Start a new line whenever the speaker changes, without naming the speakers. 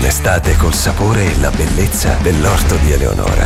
Un'estate col sapore e la bellezza dell'orto di Eleonora.